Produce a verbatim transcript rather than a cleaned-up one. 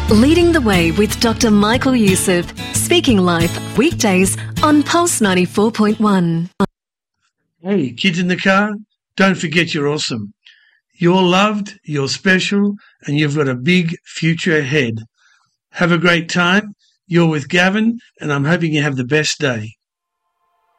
Leading the Way with Doctor Michael Youssef, speaking live weekdays on Pulse ninety-four point one. Hey, kids in the car, don't forget you're awesome. You're loved, you're special, and you've got a big future ahead. Have a great time. You're with Gavin, and I'm hoping you have the best day.